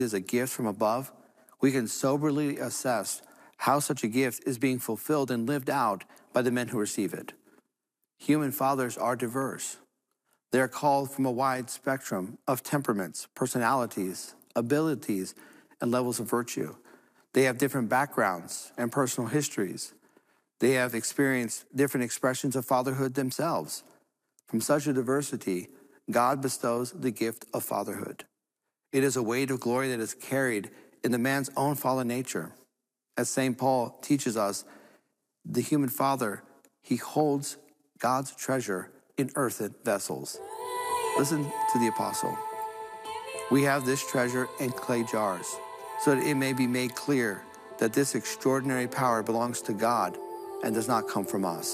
is a gift from above, we can soberly assess how such a gift is being fulfilled and lived out by the men who receive it. Human fathers are diverse. They are called from a wide spectrum of temperaments, personalities, abilities, and levels of virtue. They have different backgrounds and personal histories. They have experienced different expressions of fatherhood themselves. From such a diversity, God bestows the gift of fatherhood. It is a weight of glory that is carried in the man's own fallen nature. As St. Paul teaches us, the human father, he holds God's treasure in earthen vessels. Listen to the apostle. We have this treasure in clay jars, so that it may be made clear that this extraordinary power belongs to God and does not come from us.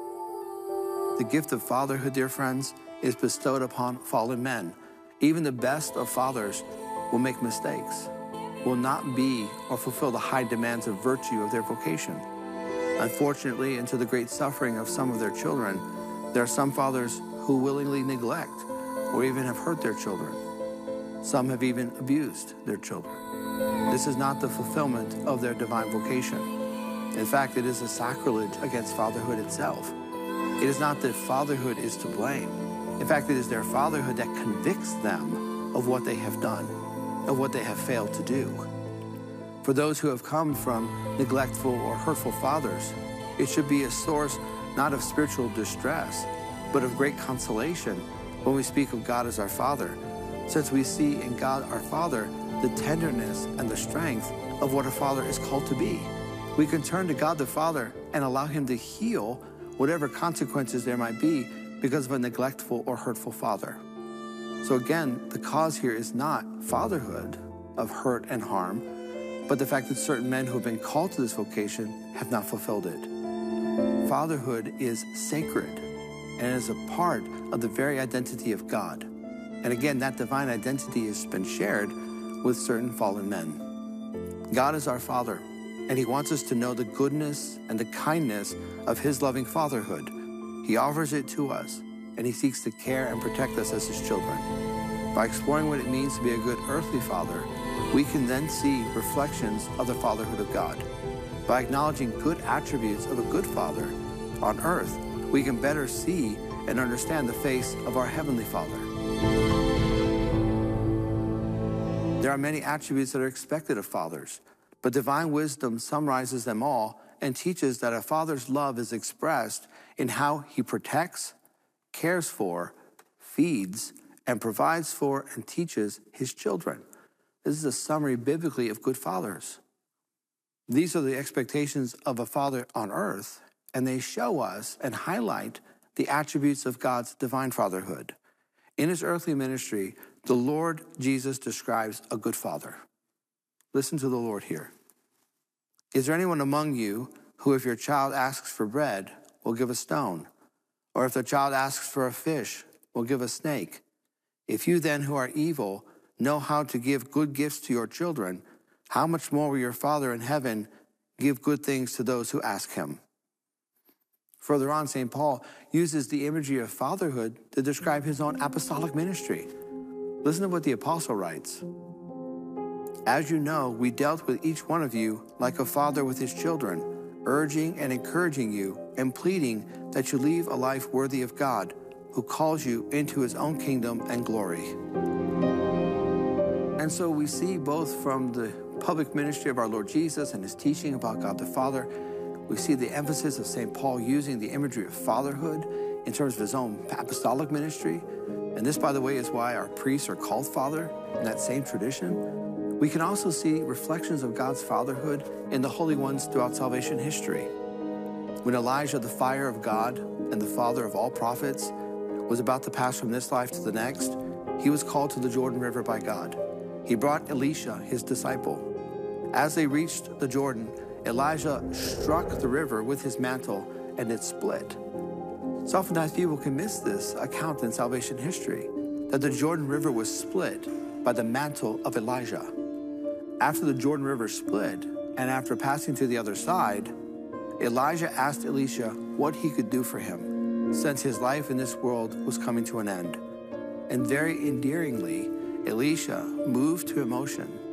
The gift of fatherhood, dear friends, is bestowed upon fallen men. Even the best of fathers will make mistakes, will not be or fulfill the high demands of virtue of their vocation. Unfortunately, and to the great suffering of some of their children, there are some fathers who willingly neglect or even have hurt their children. Some have even abused their children. This is not the fulfillment of their divine vocation. In fact, it is a sacrilege against fatherhood itself. It is not that fatherhood is to blame. In fact, it is their fatherhood that convicts them of what they have done, of what they have failed to do. For those who have come from neglectful or hurtful fathers, it should be a source not of spiritual distress, but of great consolation when we speak of God as our Father, since we see in God our Father the tenderness and the strength of what a father is called to be. We can turn to God the Father and allow him to heal whatever consequences there might be because of a neglectful or hurtful father. So again, the cause here is not fatherhood of hurt and harm, but the fact that certain men who have been called to this vocation have not fulfilled it. Fatherhood is sacred and is a part of the very identity of God. And again, that divine identity has been shared with certain fallen men. God is our Father, and he wants us to know the goodness and the kindness of his loving fatherhood. He offers it to us, and he seeks to care and protect us as his children. By exploring what it means to be a good earthly father, we can then see reflections of the fatherhood of God. By acknowledging good attributes of a good father on earth, we can better see and understand the face of our Heavenly Father. There are many attributes that are expected of fathers, but divine wisdom summarizes them all and teaches that a father's love is expressed in how he protects, cares for, feeds, and provides for and teaches his children. This is a summary biblically of good fathers. These are the expectations of a father on earth, and they show us and highlight the attributes of God's divine fatherhood. In his earthly ministry, the Lord Jesus describes a good father. Listen to the Lord here. Is there anyone among you who, if your child asks for bread, will give a stone? Or if the child asks for a fish, will give a snake? If you then, who are evil, know how to give good gifts to your children, how much more will your Father in heaven give good things to those who ask him? Further on, St. Paul uses the imagery of fatherhood to describe his own apostolic ministry. Listen to what the apostle writes. As you know, we dealt with each one of you like a father with his children, urging and encouraging you and pleading that you leave a life worthy of God, who calls you into his own kingdom and glory. And so we see both from the public ministry of our Lord Jesus and his teaching about God the Father, we see the emphasis of St. Paul using the imagery of fatherhood in terms of his own apostolic ministry. And this, by the way, is why our priests are called father in that same tradition. We can also see reflections of God's fatherhood in the holy ones throughout salvation history. When Elijah, the fire of God and the father of all prophets, was about to pass from this life to the next, he was called to the Jordan River by God. He brought Elisha, his disciple. As they reached the Jordan, Elijah struck the river with his mantle, and it split. So oftentimes people can miss this account in salvation history, that the Jordan River was split by the mantle of Elijah. After the Jordan River split, and after passing to the other side, Elijah asked Elisha what he could do for him, since his life in this world was coming to an end. And very endearingly, Elisha, moved to emotion,